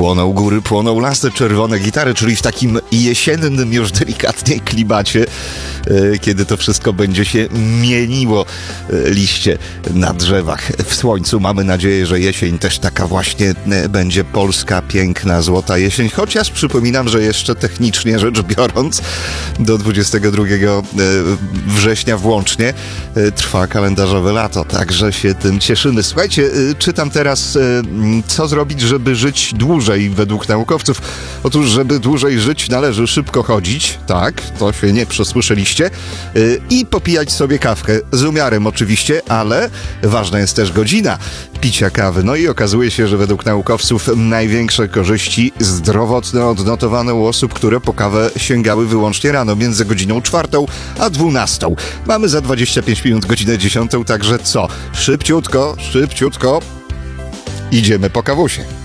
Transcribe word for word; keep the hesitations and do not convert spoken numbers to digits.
Płoną góry, płoną lasy, czerwone gitary, czyli w takim jesiennym już delikatnie klimacie, kiedy to wszystko będzie się mieniło, liście na drzewach w słońcu. Mamy nadzieję, że jesień też taka właśnie będzie polska, piękna, złota jesień, chociaż przypominam, że jeszcze technicznie rzecz biorąc do dwudziestego drugiego września włącznie trwa kalendarzowe lato, także się tym cieszymy. Słuchajcie, czytam teraz, co zrobić, żeby żyć dłużej według naukowców. Otóż, żeby dłużej żyć, należy szybko chodzić, tak, to się nie przesłyszeliście, i popijać sobie kawkę, z umiarem oczywiście, ale ważna jest też godzina picia kawy. No i okazuje się, że według naukowców największe korzyści zdrowotne odnotowano u osób, które po kawę sięgały wyłącznie rano, między godziną czwartą a dwunastą. Mamy za dwadzieścia pięć minut godzinę dziesiątą, także co? Szybciutko, szybciutko idziemy po kawusie.